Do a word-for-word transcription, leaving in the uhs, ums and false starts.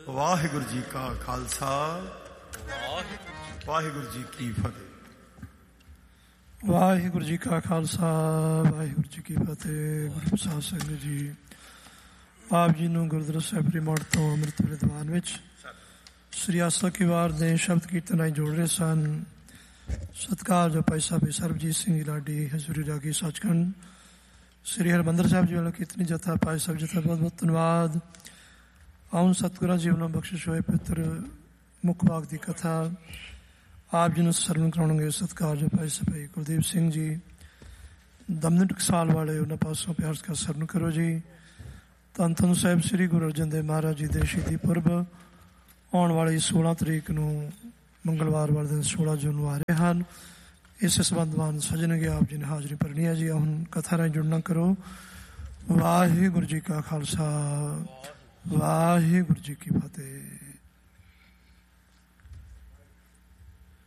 ਵਾਹਿਗੁਰੂ ਜੀ ਕਾ ਖਾਲਸਾ ਵਾਹਿਗੁਰੂ ਜੀ ਕੀ ਫਤਿਹ। ਵਾਹਿਗੁਰੂ ਜੀ ਕਾ ਖਾਲਸਾ ਵਾਹਿਗੁਰੂ ਜੀ ਕੀ ਫਤਿਹ। ਗੁਰੂ ਪ੍ਰਸਾਦ ਸਿੰਘ ਜੀ ਆਪ ਜੀ ਨੂੰ ਗੁਰਦੁਆਰਾ ਸਾਹਿਬ ਰਿਮੋਟ ਤੋਂ ਅੰਮ੍ਰਿਤ ਵੇਲੇ ਦੀਵਾਨ ਵਿੱਚ ਸ੍ਰੀ ਆਸਾ ਕੀ ਵਾਰ ਦੇ ਸ਼ਬਦ ਕੀਰਤਨ ਨਾਲ ਜੋੜ ਰਹੇ ਸਨ। ਸਤਿਕਾਰ ਜੋ ਭਾਈ ਸਾਹਿਬ ਸਰਬਜੀਤ ਸਿੰਘ ਜੀ ਲਾਡੀ ਹਜ਼ੂਰੀ ਰਾਗੀ ਸੱਚਖੰਡ ਸ੍ਰੀ ਹਰਿਮੰਦਰ ਸਾਹਿਬ ਜੀ ਵੱਲੋਂ ਕੀਰਤਨੀ ਜਥਾ ਭਾਈ ਸਾਹਿਬ ਜਥਾ ਬਹੁਤ ਬਹੁਤ ਧੰਨਵਾਦ। ਆਉਣ ਸਤਿਗੁਰਾਂ ਜੀ ਵੱਲੋਂ ਬਖਸ਼ਿਸ਼ ਹੋਏ ਪਵਿੱਤਰ ਮੁੱਖ ਭਾਗ ਦੀ ਕਥਾ ਆਪ ਜੀ ਨੂੰ ਸਰਵਣ ਕਰਾਉਣਗੇ। ਸਤਿਕਾਰ ਜੋ ਭਾਈ ਸਾਹਿਬ ਕੁਲਦੀਪ ਸਿੰਘ ਜੀ ਦਮਨ ਟਕਸਾਲ ਵਾਲੇ ਉਹਨਾਂ ਪਾਸੋਂ ਪਿਆਰ ਸਤਿਕਾਰ ਸਰਵਣ ਕਰੋ ਜੀ। ਧੰਨ ਧੰਨ ਸਾਹਿਬ ਸ੍ਰੀ ਗੁਰੂ ਅਰਜਨ ਦੇਵ ਮਹਾਰਾਜ ਜੀ ਦੇ ਸ਼ਹੀਦੀ ਪੁਰਬ ਆਉਣ ਵਾਲੀ ਸੋਲਾਂ ਤਰੀਕ ਨੂੰ ਮੰਗਲਵਾਰ ਵਾਲੇ ਦਿਨ ਸੋਲਾਂ ਜੂਨ ਨੂੰ ਆ ਰਹੇ ਹਨ। ਇਸ ਸੰਬੰਧਵਾਨ ਸਜਣਗੇ ਆਪ ਜੀ ਨੇ ਹਾਜ਼ਰੀ ਭਰਨੀ ਹੈ ਜੀ। ਹੁਣ ਕਥਾ ਨਾਲ ਜੁੜਨਾ ਕਰੋ। ਵਾਹਿਗੁਰੂ ਜੀ ਕਾ ਖਾਲਸਾ ਵਾਹਿਗੁਰੂ ਜੀ ਕੀ ਫਤਿਹ।